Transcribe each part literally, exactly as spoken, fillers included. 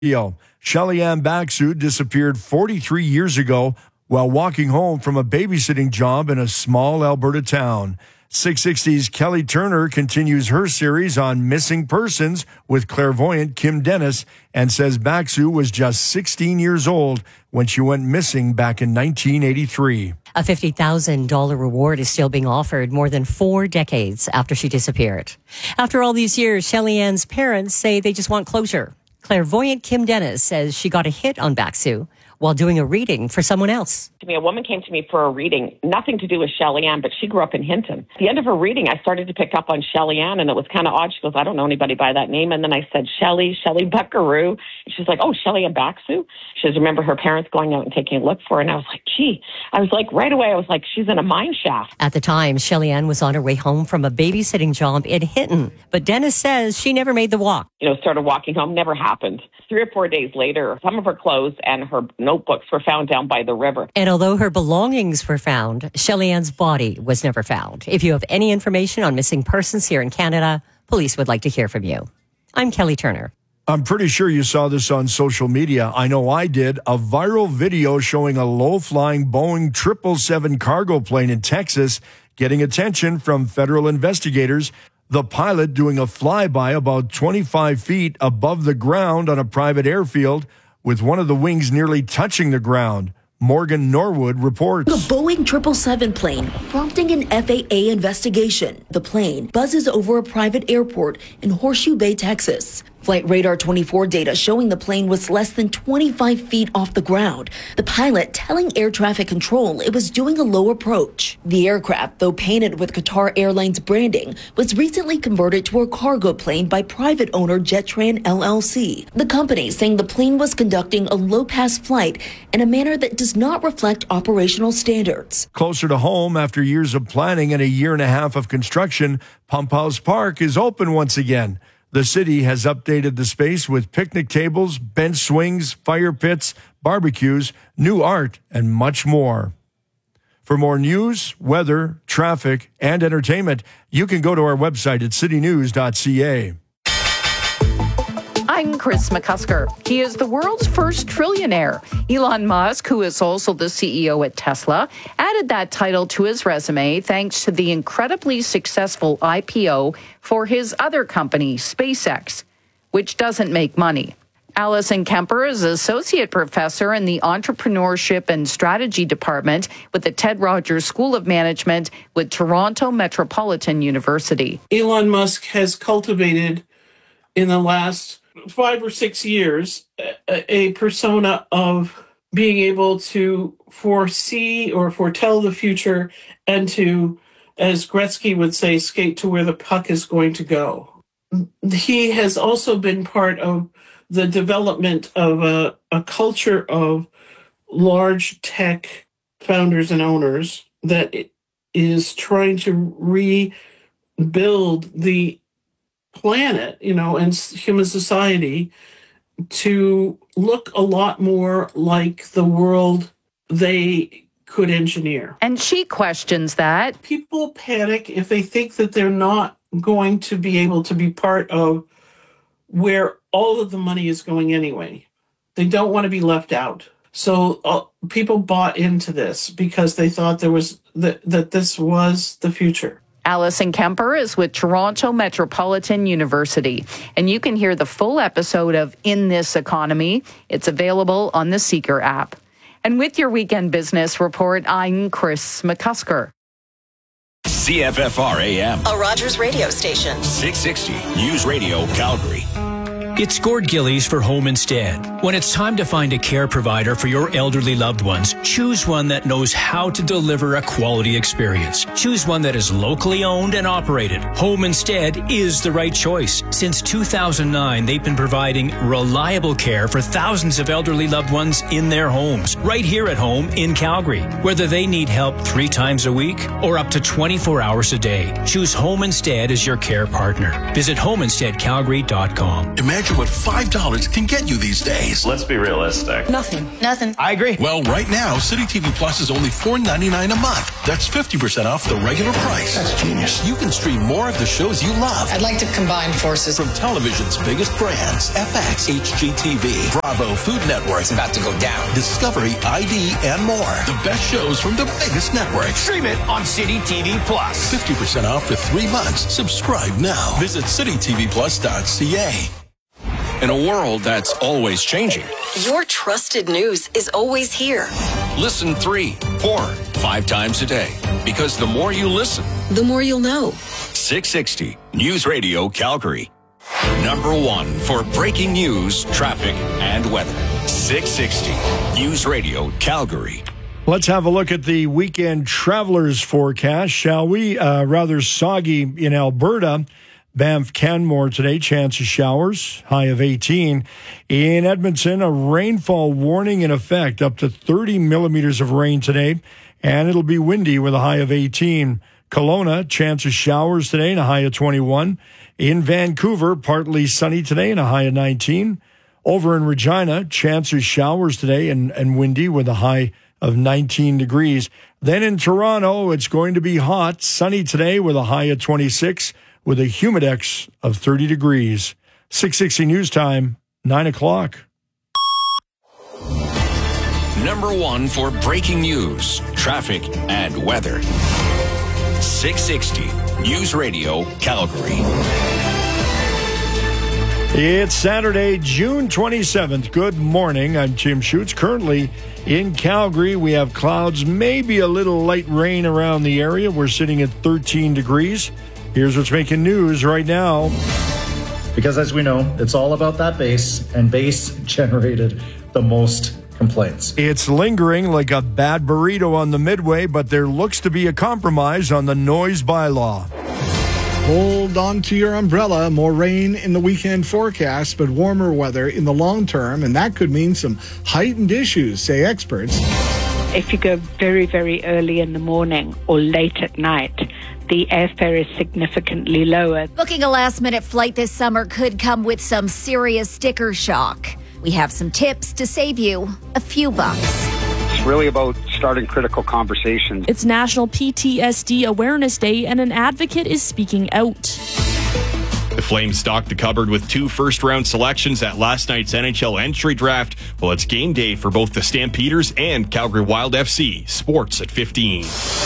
Shelly-Ann Baksu disappeared forty-three years ago while walking home from a babysitting job in a small Alberta town. six sixty's Kelly Turner continues her series on missing persons with clairvoyant Kim Dennis and says Baksu was just sixteen years old when she went missing back in nineteen eighty-three. A fifty thousand dollars reward is still being offered more than four decades after she disappeared. After all these years, Shelly-Ann's parents say they just want closure. Clairvoyant Kim Dennis says she got a hit on Baksu while doing a reading for someone else. To me, a woman came to me for a reading, nothing to do with Shelly-Ann, but she grew up in Hinton. At the end of her reading, I started to pick up on Shelly-Ann, and it was kind of odd. She goes, I don't know anybody by that name. And then I said, Shelly, Shelly Buckaroo. And she's like, oh, Shelly-Ann Baksu? She says, remember her parents going out and taking a look for her? And I was like, gee, I was like, right away, I was like, she's in a mine shaft. At the time, Shelly-Ann was on her way home from a babysitting job in Hinton, but Dennis says she never made the walk. You know, started walking home, never happened. Three or four days later, some of her clothes and her notebooks were found down by the river. And although her belongings were found, Shelly-Ann's body was never found. If you have any information on missing persons here in Canada, police would like to hear from you. I'm Kelly Turner. I'm pretty sure you saw this on social media. I know I did. A viral video showing a low-flying Boeing triple seven cargo plane in Texas getting attention from federal investigators. The pilot doing a flyby about twenty-five feet above the ground on a private airfield with one of the wings nearly touching the ground. Morgan Norwood reports. The Boeing triple seven plane prompting an F A A investigation. The plane buzzes over a private airport in Horseshoe Bay, Texas. Flight Radar twenty-four data showing the plane was less than twenty-five feet off the ground. The pilot telling air traffic control it was doing a low approach. The aircraft, though painted with Qatar Airlines branding, was recently converted to a cargo plane by private owner Jetran L L C. The company saying the plane was conducting a low-pass flight in a manner that does not reflect operational standards. Closer to home, after years of planning and a year and a half of construction, Pump House Park is open once again. The city has updated the space with picnic tables, bench swings, fire pits, barbecues, new art, and much more. For more news, weather, traffic, and entertainment, you can go to our website at city news dot c a. I'm Chris McCusker. He is the world's first trillionaire. Elon Musk, who is also the C E O at Tesla, added that title to his resume thanks to the incredibly successful I P O for his other company, SpaceX, which doesn't make money. Alison Kemper is associate professor in the Entrepreneurship and Strategy Department with the Ted Rogers School of Management with Toronto Metropolitan University. Elon Musk has cultivated in the last five or six years a, a persona of being able to foresee or foretell the future and to, as Gretzky would say, skate to where the puck is going to go. He has also been part of the development of a, a culture of large tech founders and owners that is trying to rebuild the planet, you know, and human society to look a lot more like the world they could engineer. And she questions that. People panic if they think that they're not going to be able to be part of where all of the money is going anyway. They don't want to be left out. So uh, people bought into this because they thought there was th- that this was the future. Alison Kemper is with Toronto Metropolitan University, and you can hear the full episode of In This Economy. It's available on the Seeker app. And with your Weekend Business Report, I'm Chris McCusker. C F F R A M, a Rogers radio station. six sixty News Radio Calgary. It's Gord Gillies for Home Instead. When it's time to find a care provider for your elderly loved ones, choose one that knows how to deliver a quality experience. Choose one that is locally owned and operated. Home Instead is the right choice. Since two thousand nine, they've been providing reliable care for thousands of elderly loved ones in their homes, right here at home in Calgary. Whether they need help three times a week or up to twenty-four hours a day, choose Home Instead as your care partner. Visit home instead calgary dot com. Imagine Imagine what five dollars can get you these days. Let's be realistic. Nothing. Nothing. I agree. Well, right now, City T V Plus is only four ninety-nine a month. That's fifty percent off the regular price. That's genius. You can stream more of the shows you love. I'd like to combine forces. From television's biggest brands, F X, H G T V, Bravo, Food Network. It's about to go down. Discovery, I D, and more. The best shows from the biggest networks. Stream it on City T V Plus. fifty percent off for three months. Subscribe now. Visit city t v plus dot c a. In a world that's always changing, your trusted news is always here. Listen three, four, five times a day. Because the more you listen, the more you'll know. six sixty News Radio Calgary. Number one for breaking news, traffic, and weather. six sixty News Radio Calgary. Let's have a look at the weekend travelers forecast, shall we? Uh, rather soggy in Alberta. Banff, Canmore today, chance of showers, high of eighteen. In Edmonton, a rainfall warning in effect, up to thirty millimeters of rain today, and it'll be windy with a high of eighteen. Kelowna, chance of showers today and a high of twenty-one. In Vancouver, partly sunny today and a high of nineteen. Over in Regina, chance of showers today and, and windy with a high of nineteen degrees. Then in Toronto, it's going to be hot, sunny today with a high of twenty-six, with a humidex of thirty degrees. six sixty News Time, nine o'clock. Number one for breaking news, traffic, and weather. six sixty News Radio Calgary. It's Saturday, June twenty-seventh. Good morning. I'm Tim Schutz. Currently in Calgary, we have clouds, maybe a little light rain around the area. We're sitting at thirteen degrees. Here's what's making news right now. Because as we know, it's all about that base, and base generated the most complaints. It's lingering like a bad burrito on the Midway, but there looks to be a compromise on the noise bylaw. Hold on to your umbrella. More rain in the weekend forecast, but warmer weather in the long term, and that could mean some heightened issues, say experts. If you go very, very early in the morning or late at night, the airfare is significantly lower. Booking a last-minute flight this summer could come with some serious sticker shock. We have some tips to save you a few bucks. It's really about starting critical conversations. It's National P T S D Awareness Day, and an advocate is speaking out. The Flames stocked the cupboard with two first-round selections at last night's N H L entry draft. Well, it's game day for both the Stampeders and Calgary Wild F C. Sports at fifteen.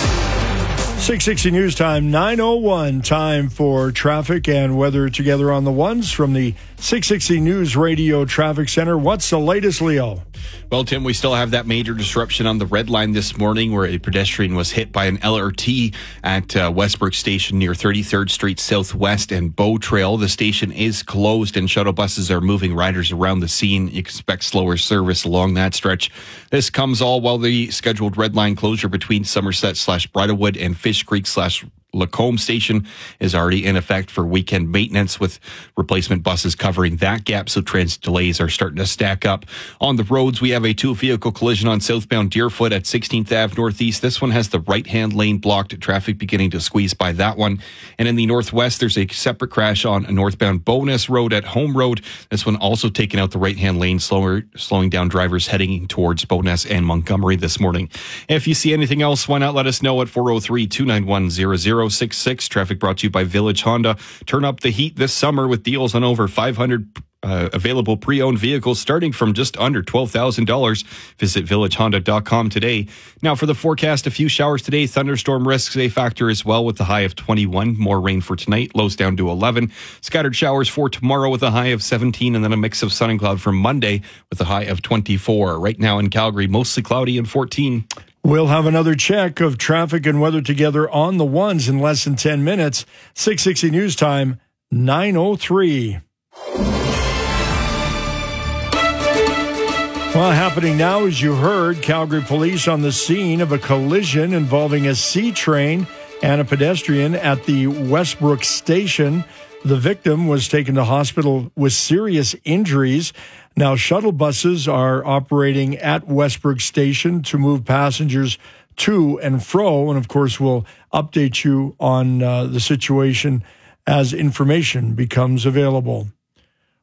six sixty News Time, nine oh one. Time for traffic and weather together on the ones from the six sixty News Radio Traffic Center. What's the latest, Leo? Well, Tim, we still have that major disruption on the Red Line this morning where a pedestrian was hit by an L R T at uh, Westbrook Station near thirty-third Street Southwest and Bow Trail. The station is closed and shuttle buses are moving riders around the scene. You expect slower service along that stretch. This comes all while the scheduled Red Line closure between Somerset slash Bridlewood and Fish Creek slash Lacombe Station is already in effect for weekend maintenance, with replacement buses covering that gap, so transit delays are starting to stack up. On the roads, we have a two-vehicle collision on southbound Deerfoot at sixteenth Avenue Northeast. This one has the right-hand lane blocked, traffic beginning to squeeze by that one. And in the northwest, there's a separate crash on northbound Bowness Road at Home Road. This one also taking out the right-hand lane, slower, slowing down drivers heading towards Bowness and Montgomery this morning. If you see anything else, why not let us know at four oh three, two nine one, zero zero six six. Traffic brought to you by Village Honda. Turn up the heat this summer with deals on over five hundred uh, available pre-owned vehicles starting from just under twelve thousand dollars. Visit village honda dot com today. Now for the forecast, a few showers today. Thunderstorm risks a factor as well with a high of twenty-one. More rain for tonight. Lows down to eleven. Scattered showers for tomorrow with a high of seventeen, and then a mix of sun and cloud for Monday with a high of twenty-four. Right now in Calgary, mostly cloudy and fourteen. We'll have another check of traffic and weather together on the ones in less than ten minutes. six sixty News Time, nine oh three. Well, happening now, as you heard, Calgary police on the scene of a collision involving a C train and a pedestrian at the Westbrook Station. The victim was taken to hospital with serious injuries. Now, shuttle buses are operating at Westbrook Station to move passengers to and fro. And, of course, we'll update you on uh, the situation as information becomes available.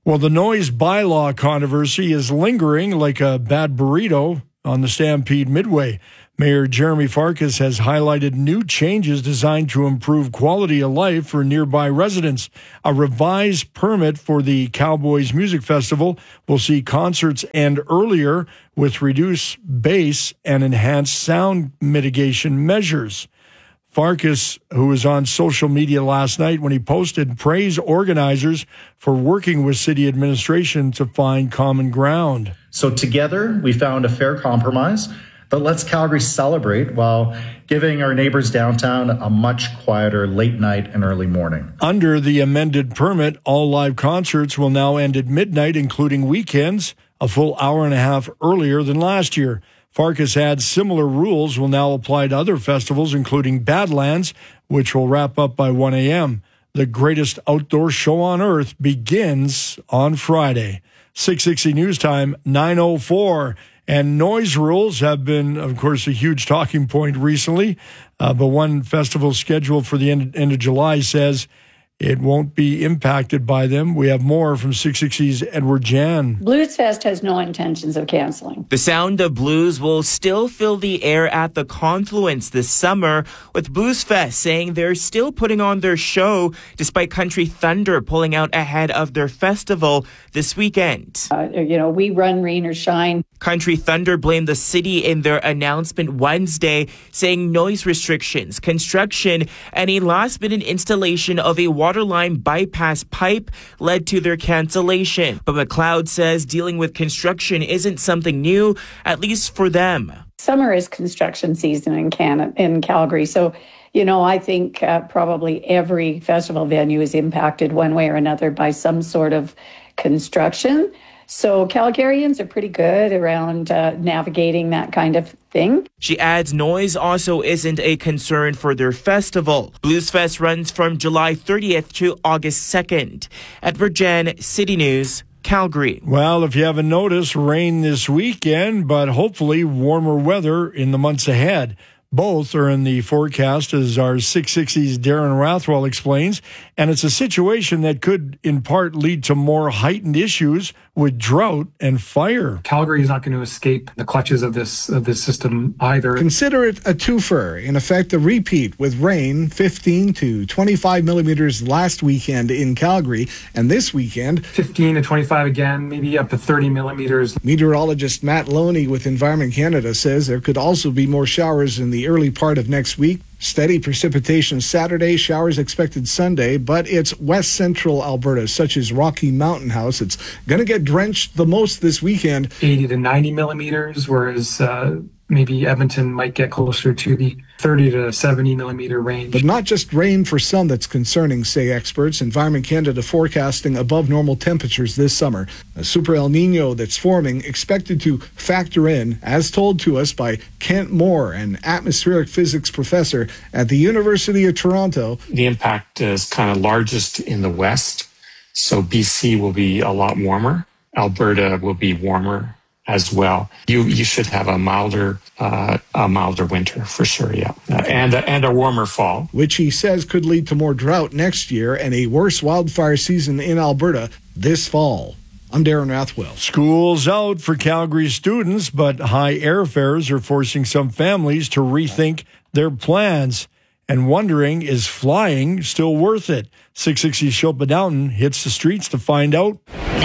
Well, the noise bylaw controversy is lingering like a bad burrito on the Stampede Midway. Mayor Jeremy Farkas has highlighted new changes designed to improve quality of life for nearby residents. A revised permit for the Cowboys Music Festival will see concerts end earlier with reduced bass and enhanced sound mitigation measures. Farkas, who was on social media last night when he posted, praised organizers for working with city administration to find common ground. So together, we found a fair compromise that lets Calgary celebrate while giving our neighbors downtown a much quieter late night and early morning. Under the amended permit, all live concerts will now end at midnight, including weekends, a full hour and a half earlier than last year. Farkas adds similar rules will now apply to other festivals, including Badlands, which will wrap up by one a.m. The greatest outdoor show on earth begins on Friday. six sixty News Time, nine oh four. And noise rules have been, of course, a huge talking point recently. Uh, but one festival scheduled for the end, end of July says it won't be impacted by them. We have more from six sixty's Edward Jan. Bluesfest has no intentions of canceling. The sound of blues will still fill the air at the Confluence this summer, with Bluesfest saying they're still putting on their show despite Country Thunder pulling out ahead of their festival this weekend. Uh, you know, we run rain or shine. Country Thunder blamed the city in their announcement Wednesday, saying noise restrictions, construction, and a last-minute installation of a waterline bypass pipe led to their cancellation. But McLeod says dealing with construction isn't something new, at least for them. Summer is construction season in Canada, in Calgary, so you know, I think uh, probably every festival venue is impacted one way or another by some sort of construction. So Calgarians are pretty good around uh, navigating that kind of thing. She adds noise also isn't a concern for their festival. Bluesfest runs from July thirtieth to August second. Edward Jan, City News, Calgary. Well, if you haven't noticed, rain this weekend, but hopefully warmer weather in the months ahead. Both are in the forecast, as our six sixty's Darren Rathwell explains, and it's a situation that could in part lead to more heightened issues with drought and fire. Calgary is not going to escape the clutches of this of this system either. Consider it a twofer. In effect, a repeat with rain, fifteen to twenty-five millimeters last weekend in Calgary, and this weekend, fifteen to twenty-five again, maybe up to thirty millimeters. Meteorologist Matt Loney with Environment Canada says there could also be more showers in the early part of next week. Steady precipitation Saturday, showers expected Sunday, but it's west central Alberta, such as Rocky Mountain House. It's going to get drenched the most this weekend. eighty to ninety millimeters, whereas uh, maybe Edmonton might get closer to the thirty to seventy millimeter range. But not just rain for some that's concerning, say experts. Environment Canada forecasting above normal temperatures this summer. A super El Nino that's forming expected to factor in, as told to us by Kent Moore, an atmospheric physics professor at the University of Toronto. The impact is kind of largest in the west, so B C will be a lot warmer. Alberta will be warmer as well. You you should have a milder uh, a milder winter for sure, yeah, uh, and a, and a warmer fall, which he says could lead to more drought next year and a worse wildfire season in Alberta this fall. I'm Darren Rathwell. School's out for Calgary students, but high airfares are forcing some families to rethink their plans and wondering, is flying still worth it? six sixty Shilpa Downton hits the streets to find out.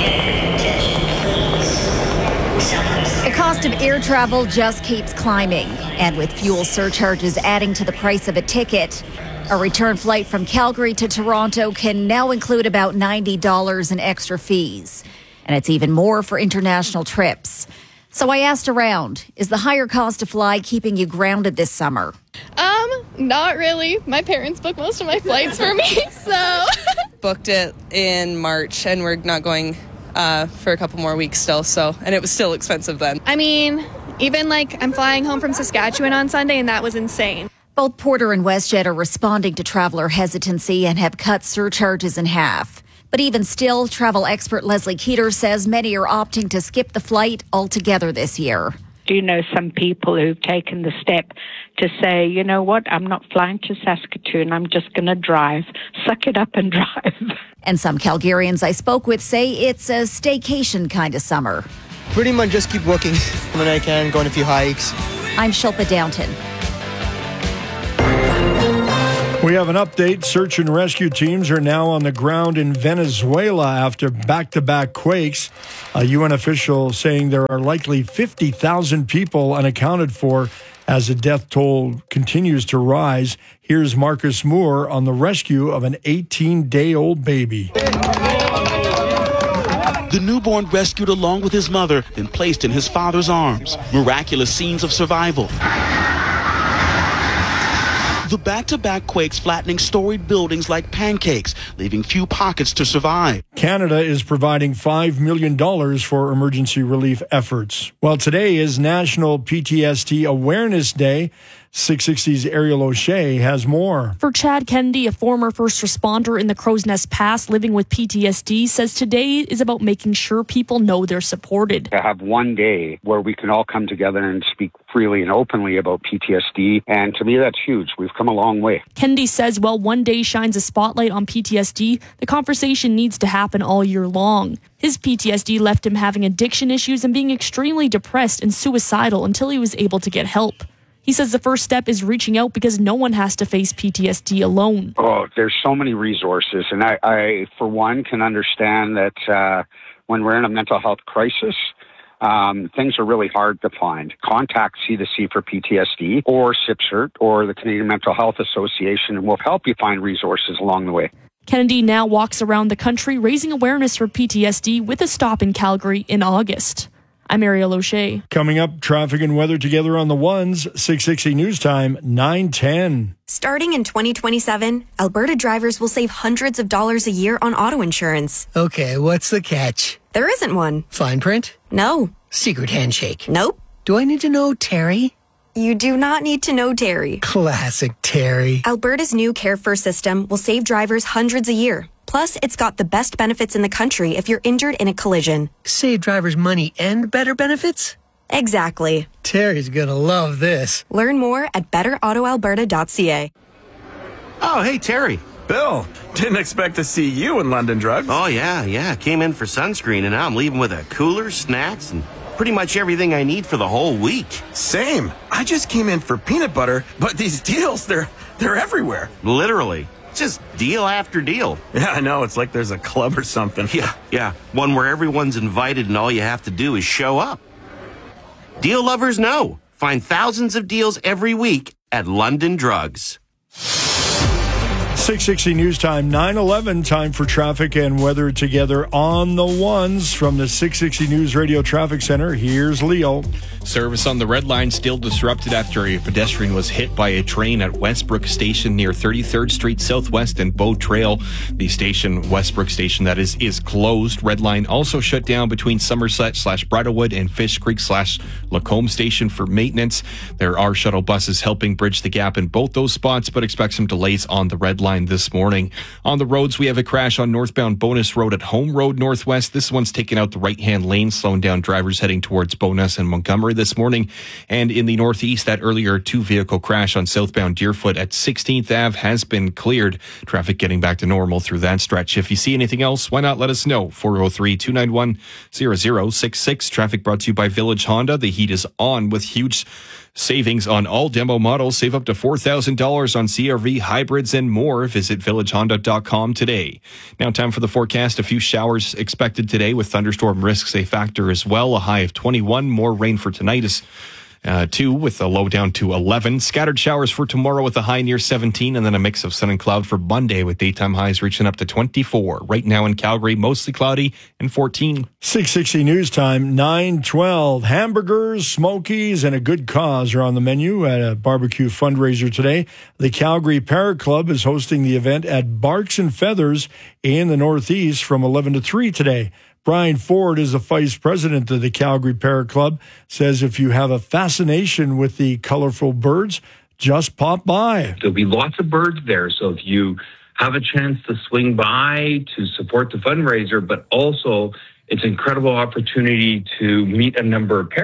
The cost of air travel just keeps climbing, and with fuel surcharges adding to the price of a ticket, a return flight from Calgary to Toronto can now include about ninety dollars in extra fees. And it's even more for international trips. So I asked around, is the higher cost to fly keeping you grounded this summer? Um, not really. My parents booked most of my flights for me, so. Booked it in March, and we're not going uh, for a couple more weeks still, so, and it was still expensive then. I mean, even like I'm flying home from Saskatchewan on Sunday, and that was insane. Both Porter and WestJet are responding to traveler hesitancy and have cut surcharges in half. But even still, travel expert Leslie Keeter says many are opting to skip the flight altogether this year. Do you know some people who've taken the step to say, you know what, I'm not flying to Saskatoon. I'm just going to drive. Suck it up and drive. And some Calgarians I spoke with say it's a staycation kind of summer. Pretty much just keep working when I can, going a few hikes. I'm Shilpa Downton. We have an update. Search and rescue teams are now on the ground in Venezuela after back-to-back quakes. A U N official saying there are likely fifty thousand people unaccounted for as the death toll continues to rise. Here's Marcus Moore on the rescue of an eighteen-day-old baby. The newborn rescued along with his mother, then placed in his father's arms. Miraculous scenes of survival. The back-to-back quakes flattening storied buildings like pancakes, leaving few pockets to survive. Canada is providing five million dollars for emergency relief efforts. Well, today is National P T S D Awareness Day. six sixty's Ariel O'Shea has more. For Chad Kennedy, a former first responder in the Crow's Nest Pass living with P T S D, says today is about making sure people know they're supported. To have one day where we can all come together and speak freely and openly about P T S D, and to me that's huge. We've come a long way. Kennedy says while one day shines a spotlight on P T S D, the conversation needs to happen all year long. His P T S D left him having addiction issues and being extremely depressed and suicidal until he was able to get help. He says the first step is reaching out because no one has to face P T S D alone. Oh, there's so many resources. And I, I for one, can understand that uh, when we're in a mental health crisis, um, things are really hard to find. Contact C two C for P T S D or C I P C E R T or the Canadian Mental Health Association, and we'll help you find resources along the way. Kennedy now walks around the country raising awareness for P T S D with a stop in Calgary in August. I'm Ariel O'Shea. Coming up, traffic and weather together on the ones. six sixty News Time, nine ten. Starting in twenty twenty-seven, Alberta drivers will save hundreds of dollars a year on auto insurance. Okay, what's the catch? There isn't one. Fine print? No. Secret handshake? Nope. Do I need to know Terry? You do not need to know Terry. Classic Terry. Alberta's new Care First system will save drivers hundreds a year. Plus, it's got the best benefits in the country if you're injured in a collision. Save drivers money and better benefits? Exactly. Terry's gonna love this. Learn more at better auto alberta dot c a. Oh, hey, Terry. Bill, didn't expect to see you in London Drugs. Oh, yeah, yeah. Came in for sunscreen, and now I'm leaving with a cooler, snacks, and pretty much everything I need for the whole week. Same. I just came in for peanut butter, but these deals, they're they're everywhere. Literally. Just deal after deal. Yeah, I know. It's like there's a club or something. Yeah, yeah. One where everyone's invited and all you have to do is show up. Deal lovers know. Find thousands of deals every week at London Drugs. six sixty News Time, nine eleven, time for traffic and weather together on the ones. From the six sixty News Radio Traffic Center, here's Leo. Service on the Red Line still disrupted after a pedestrian was hit by a train at Westbrook Station near thirty-third Street Southwest and Bow Trail. The station, Westbrook Station, that is, is closed. Red Line also shut down between Somerset slash Bridlewood and Fish Creek slash Lacombe Station for maintenance. There are shuttle buses helping bridge the gap in both those spots, but expect some delays on the Red Line this morning. On the roads, we have a crash on northbound Bonus Road at Home Road Northwest. This one's taking out the right-hand lane, slowing down drivers heading towards Bonus and Montgomery this morning. And in the northeast, that earlier two-vehicle crash on southbound Deerfoot at sixteenth Avenue has been cleared. Traffic getting back to normal through that stretch. If you see anything else, why not let us know? four oh three, two nine one, zero zero six six. Traffic brought to you by Village Honda. The heat is on with huge savings on all demo models. Save up to four thousand dollars on C R V hybrids and more. Visit village honda dot com today. Now time for the forecast. A few showers expected today with thunderstorm risks a factor as well. A high of twenty-one. More rain for tonight is Uh, two with a low down to eleven. Scattered showers for tomorrow with a high near seventeen, and then a mix of sun and cloud for Monday with daytime highs reaching up to twenty-four. Right now in Calgary, mostly cloudy and fourteen. six sixty News Time, nine twelve. Hamburgers, smokies, and a good cause are on the menu at a barbecue fundraiser today. The Calgary Parrot Club is hosting the event at Barks and Feathers in the Northeast from eleven to three today. Brian Ford is the vice president of the Calgary Parrot Club, says if you have a fascination with the colorful birds, just pop by. There'll be lots of birds there, so if you have a chance to swing by to support the fundraiser, but also it's an incredible opportunity to meet a number of parrots.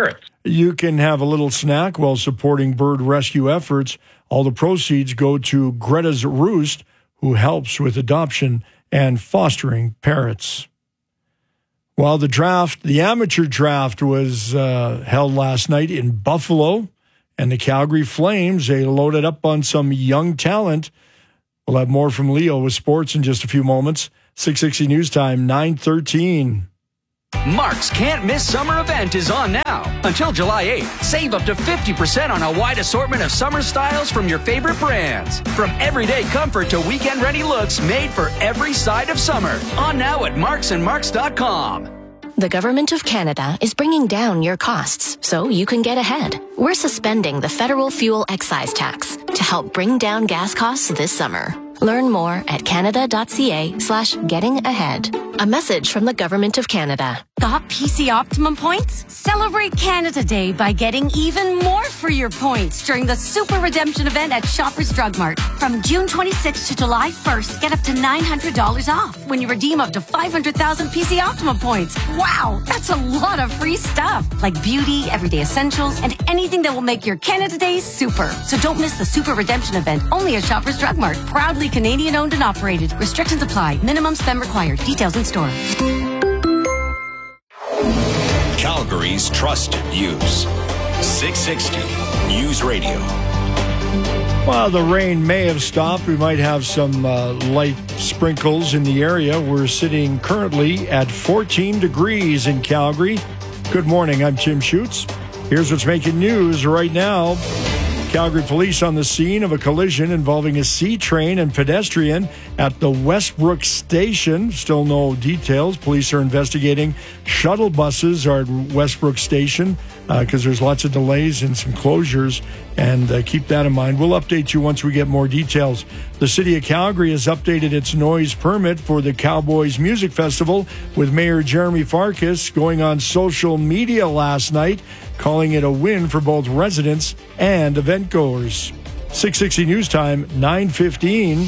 you can have a little snack while supporting bird rescue efforts. All the proceeds go to Greta's Roost, who helps with adoption and fostering parrots. Well, the draft, the amateur draft was uh, held last night in Buffalo, and the Calgary Flames, they loaded up on some young talent. We'll have more from Leo with sports in just a few moments. six sixty News Time, nine thirteen. Mark's Can't Miss Summer event is on now. Until July eighth, save up to fifty percent on a wide assortment of summer styles from your favorite brands. From everyday comfort to weekend-ready looks made for every side of summer. On now at marks and marks dot com. The Government of Canada is bringing down your costs so you can get ahead. We're suspending the federal fuel excise tax to help bring down gas costs this summer. Learn more at canada.ca slash getting ahead. A message from the Government of Canada. Got P C Optimum points? Celebrate Canada Day by getting even more for your points during the Super Redemption event at Shoppers Drug Mart. From June twenty-sixth to July first, get up to nine hundred dollars off when you redeem up to five hundred thousand P C Optimum points. Wow, that's a lot of free stuff, like beauty, everyday essentials, and anything that will make your Canada Day super. So don't miss the Super Redemption event, only at Shoppers Drug Mart. Proudly Canadian owned and operated. Restrictions apply. Minimum spend required. Details in store. Calgary's trusted news. six sixty News Radio. While the rain may have stopped, we might have some uh, light sprinkles in the area. We're sitting currently at fourteen degrees in Calgary. Good morning, I'm Tim Schutz. Here's what's making news right now. Calgary police on the scene of a collision involving a C train and pedestrian at the Westbrook station. Still no details. Police are investigating. Shuttle buses are at Westbrook station because uh, there's lots of delays and some closures, and uh, keep that in mind. We'll update you once we get more details. The city of Calgary has updated its noise permit for the Cowboys Music Festival, with Mayor Jeremy Farkas going on social media last night, calling it a win for both residents and event goers. six sixty News Time, nine fifteen.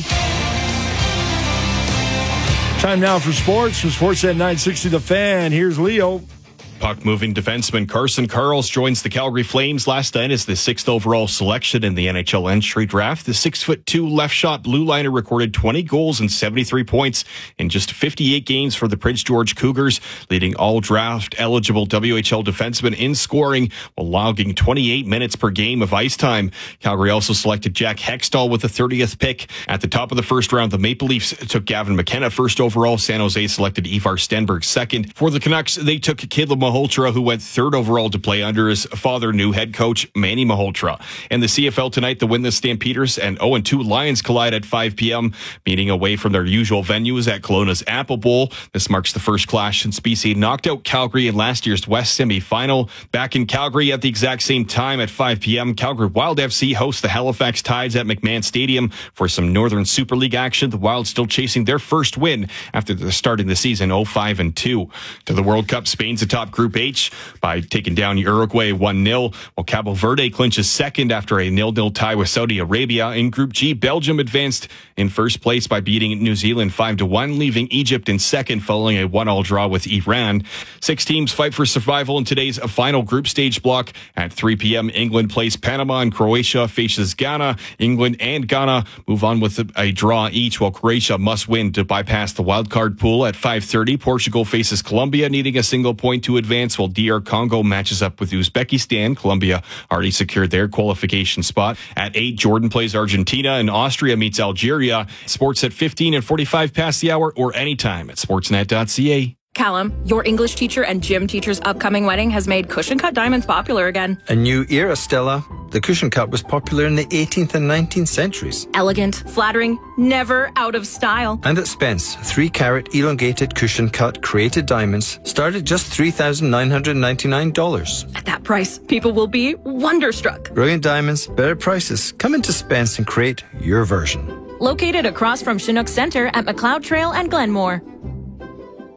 Time now for sports. From Sportsnet nine sixty The Fan, here's Leo. Puck-moving defenseman Carson Karls joins the Calgary Flames last night as the sixth overall selection in the N H L entry draft. The six foot two left-shot blue liner recorded twenty goals and seventy-three points in just fifty-eight games for the Prince George Cougars, leading all draft-eligible W H L defensemen in scoring while logging twenty-eight minutes per game of ice time. Calgary also selected Jack Hextall with the thirtieth pick. At the top of the first round, the Maple Leafs took Gavin McKenna first overall. San Jose selected Ivar Stenberg second. For the Canucks, they took Caleb Malhotra, who went third overall to play under his father, new head coach Manny Malhotra. In the C F L tonight, the winless Stampeders and oh and two Lions collide at five p.m., meeting away from their usual venues at Kelowna's Apple Bowl. This marks the first clash since B C knocked out Calgary in last year's West semifinal. Back in Calgary at the exact same time at five p.m., Calgary Wild F C hosts the Halifax Tides at McMahon Stadium for some Northern Super League action. The Wild still chasing their first win after the starting the season oh five and two. To the World Cup, Spain's atop Group H by taking down Uruguay one nil, while Cabo Verde clinches second after a nil nil tie with Saudi Arabia. In Group G, Belgium advanced in first place by beating New Zealand five to one, leaving Egypt in second following a one all draw with Iran. Six teams fight for survival in today's final group stage block. At three p.m., England plays Panama and Croatia faces Ghana. England and Ghana move on with a draw each, while Croatia must win to bypass the wildcard pool. At five thirty, Portugal faces Colombia, needing a single point to advance, while D R Congo matches up with Uzbekistan. Colombia already secured their qualification spot. At eight, Jordan plays Argentina, and Austria meets Algeria. Sports at fifteen and forty-five past the hour, or anytime at sportsnet dot c a. Callum, your English teacher and gym teacher's upcoming wedding has made cushion cut diamonds popular again. A new era, Stella. The cushion cut was popular in the eighteenth and nineteenth centuries. Elegant, flattering, never out of style. And at Spence, three carat elongated cushion cut created diamonds start at just three thousand nine hundred ninety-nine dollars. At that price, people will be wonderstruck. Brilliant diamonds, better prices. Come into Spence and create your version. Located across from Chinook Center at McLeod Trail and Glenmore.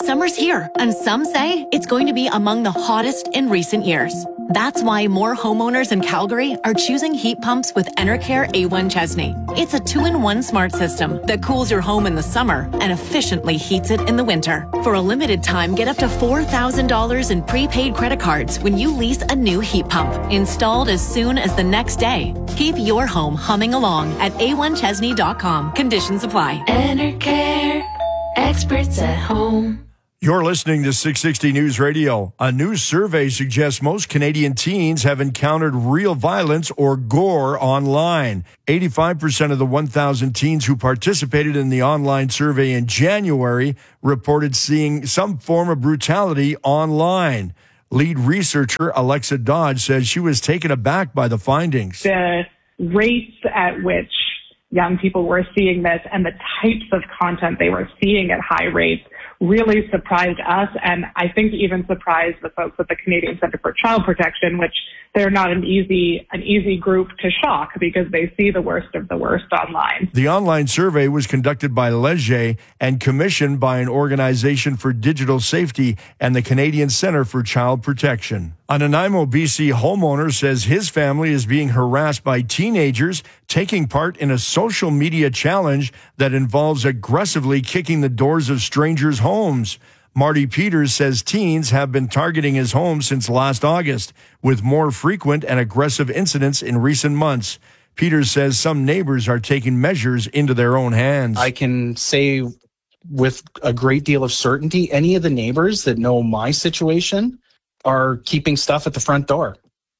Summer's here, and some say it's going to be among the hottest in recent years. That's why more homeowners in Calgary are choosing heat pumps with Enercare A one Chesney. It's a two-in-one smart system that cools your home in the summer and efficiently heats it in the winter. For a limited time, get up to four thousand dollars in prepaid credit cards when you lease a new heat pump, installed as soon as the next day. Keep your home humming along at A one Chesney dot com. Conditions apply. Enercare, experts at home. You're listening to six sixty News Radio. A new survey suggests most Canadian teens have encountered real violence or gore online. eighty-five percent of the one thousand teens who participated in the online survey in January reported seeing some form of brutality online. Lead researcher Alexa Dodge says she was taken aback by the findings. The rates at which young people were seeing this and the types of content they were seeing at high rates really surprised us, and I think even surprised the folks at the Canadian Centre for Child Protection, which they're not an easy an easy group to shock because they see the worst of the worst online. The online survey was conducted by Leger and commissioned by an organization for digital safety and the Canadian Centre for Child Protection. A Nanaimo, B C homeowner says his family is being harassed by teenagers taking part in a social media challenge that involves aggressively kicking the doors of strangers' homes. Marty Peters says teens have been targeting his home since last August, with more frequent and aggressive incidents in recent months. Peters says some neighbors are taking measures into their own hands. I can say with a great deal of certainty, any of the neighbors that know my situation are keeping stuff at the front door.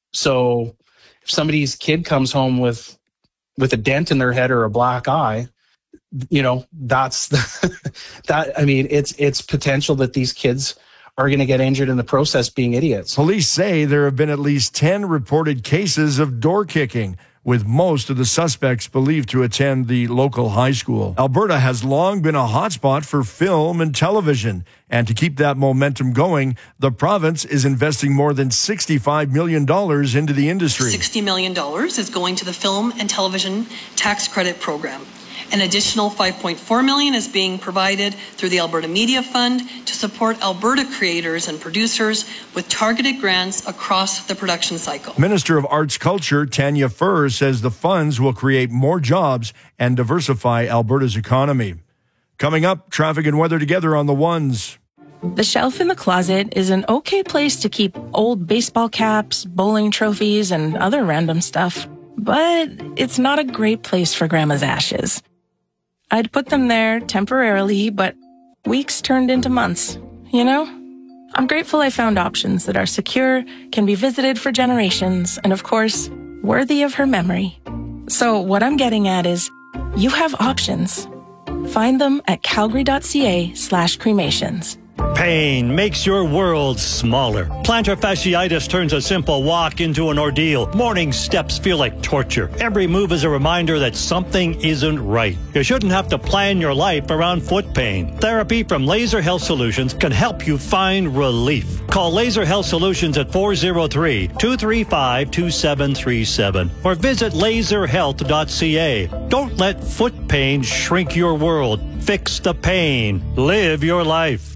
So if somebody's kid comes home with with a dent in their head or a black eye, you know, that's the, that. I mean, it's it's potential that these kids are going to get injured in the process being idiots. Police say there have been at least ten reported cases of door kicking, with most of the suspects believed to attend the local high school. Alberta has long been a hotspot for film and television, and to keep that momentum going, the province is investing more than sixty-five million dollars into the industry. sixty million dollars is going to the Film and Television Tax Credit Program. An additional five point four million dollars is being provided through the Alberta Media Fund to support Alberta creators and producers with targeted grants across the production cycle. Minister of Arts Culture Tanya Furr says the funds will create more jobs and diversify Alberta's economy. Coming up, traffic and weather together on the ones. The shelf in the closet is an okay place to keep old baseball caps, bowling trophies, and other random stuff. But it's not a great place for Grandma's ashes. I'd put them there temporarily, but weeks turned into months, you know? I'm grateful I found options that are secure, can be visited for generations, and of course, worthy of her memory. So what I'm getting at is, you have options. Find them at calgary.ca slash cremations. Pain makes your world smaller. Plantar fasciitis turns a simple walk into an ordeal. Morning steps feel like torture. Every move is a reminder that something isn't right. You shouldn't have to plan your life around foot pain. Therapy from Laser Health Solutions can help you find relief. Call Laser Health Solutions at four oh three, two three five, two seven three seven or visit laser health dot c a. Don't let foot pain shrink your world. Fix the pain. Live your life.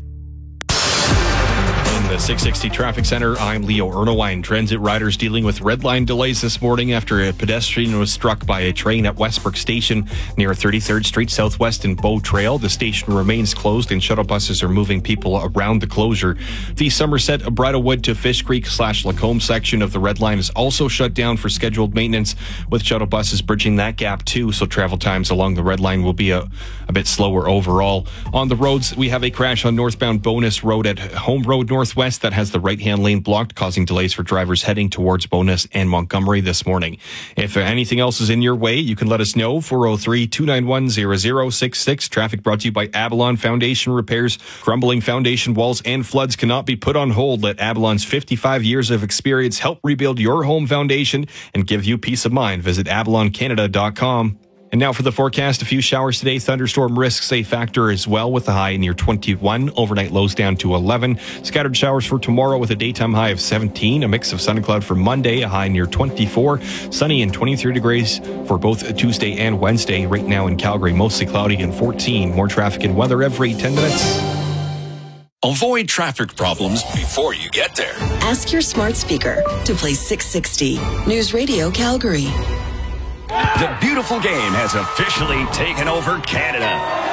The six sixty Traffic Center, I'm Leo Ernowine. Transit riders dealing with red line delays this morning after a pedestrian was struck by a train at Westbrook Station near thirty-third Street Southwest and Bow Trail. The station remains closed and shuttle buses are moving people around the closure. The Somerset Bridlewood to Fish Creek slash Lacombe section of the red line is also shut down for scheduled maintenance, with shuttle buses bridging that gap too, so travel times along the red line will be a, a bit slower overall. On the roads, we have a crash on northbound Bonus Road at Home Road Northwest that has the right-hand lane blocked, causing delays for drivers heading towards Bonus and Montgomery this morning. If anything else is in your way, you can let us know. four oh three, two nine one, zero zero six six. Traffic brought to you by Avalon Foundation Repairs. Crumbling foundation walls and floods cannot be put on hold. Let Avalon's fifty-five years of experience help rebuild your home foundation and give you peace of mind. Visit avalon canada dot com. And now for the forecast. A few showers today. Thunderstorm risks a factor as well, with a high near twenty-one. Overnight lows down to eleven. Scattered showers for tomorrow with a daytime high of seventeen. A mix of sun and cloud for Monday, a high near twenty-four. Sunny and twenty-three degrees for both Tuesday and Wednesday. Right now in Calgary, mostly cloudy and fourteen. More traffic and weather every ten minutes. Avoid traffic problems before you get there. Ask your smart speaker to play six sixty News Radio Calgary. The beautiful game has officially taken over Canada.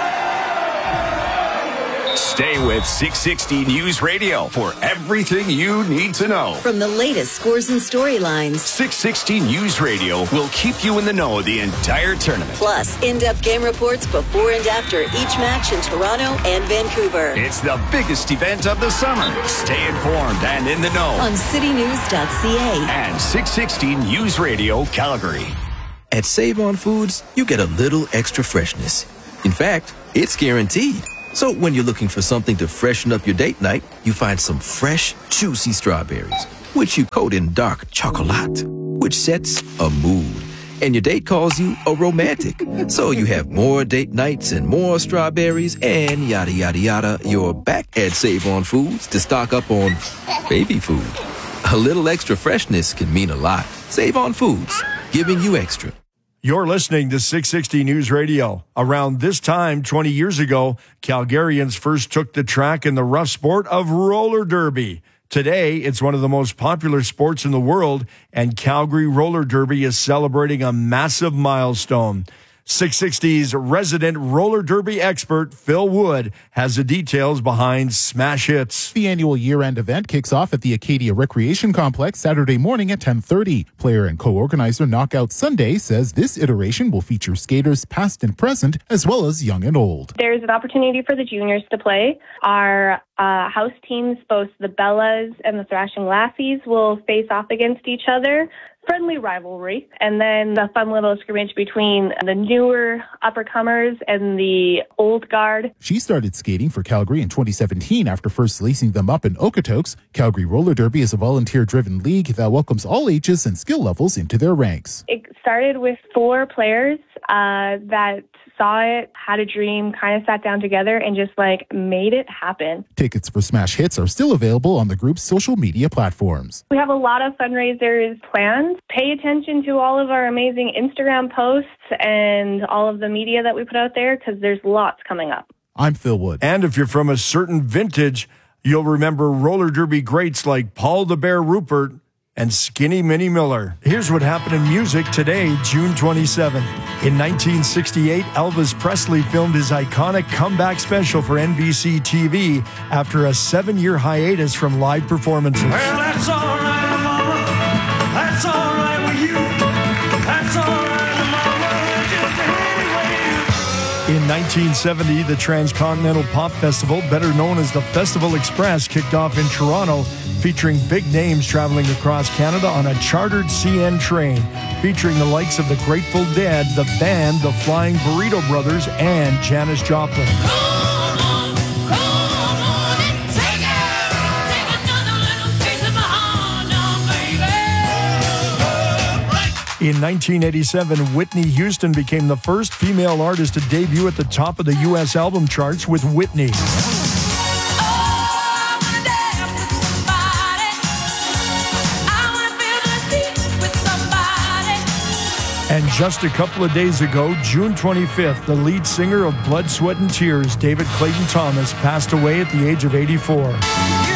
Stay with six sixty News Radio for everything you need to know. From the latest scores and storylines, six sixty News Radio will keep you in the know the entire tournament. Plus, in-depth game reports before and after each match in Toronto and Vancouver. It's the biggest event of the summer. Stay informed and in the know on city news dot c a and six sixty News Radio Calgary. At Save On Foods, you get a little extra freshness. In fact, it's guaranteed. So when you're looking for something to freshen up your date night, you find some fresh, juicy strawberries, which you coat in dark chocolate, which sets a mood. And your date calls you a romantic. So you have more date nights and more strawberries and yada, yada, yada. You're back at Save On Foods to stock up on baby food. A little extra freshness can mean a lot. Save On Foods, giving you extra. You're listening to six sixty News Radio. Around this time, twenty years ago, Calgarians first took the track in the rough sport of roller derby. Today, it's one of the most popular sports in the world, and Calgary Roller Derby is celebrating a massive milestone. six sixty's resident roller derby expert, Phil Wood, has the details behind Smash Hits. The annual year-end event kicks off at the Acadia Recreation Complex Saturday morning at ten thirty. Player and co-organizer Knockout Sunday says this iteration will feature skaters past and present, as well as young and old. There's an opportunity for the juniors to play. Our uh, house teams, both the Bellas and the Thrashing Lassies, will face off against each other. Friendly rivalry, and then a fun little scrimmage between the newer uppercomers and the old guard. She started skating for Calgary in twenty seventeen after first lacing them up in Okotoks. Calgary Roller Derby is a volunteer-driven league that welcomes all ages and skill levels into their ranks. It started with four players uh, that saw it, had a dream, kind of sat down together and just like made it happen. Tickets for Smash Hits are still available on the group's social media platforms. We have a lot of fundraisers planned. Pay attention to all of our amazing Instagram posts and all of the media that we put out there because there's lots coming up. I'm Phil Wood. And if you're from a certain vintage, you'll remember roller derby greats like Paul the Bear Rupert and Skinny Minnie Miller. Here's what happened in music today, June twenty-seventh. In nineteen sixty-eight, Elvis Presley filmed his iconic comeback special for N B C T V after a seven-year hiatus from live performances. Well, that's all right, Mama. That's all right with you. That's all right, Mama. Just any way you... In nineteen seventy, the Transcontinental Pop Festival, better known as the Festival Express, kicked off in Toronto, featuring big names traveling across Canada on a chartered C N train, featuring the likes of the Grateful Dead, the band, the Flying Burrito Brothers, and Janis Joplin. In nineteen eighty-seven, Whitney Houston became the first female artist to debut at the top of the U S album charts with Whitney. And just a couple of days ago, June twenty-fifth, the lead singer of Blood, Sweat and Tears, David Clayton Thomas, passed away at the age of eighty-four.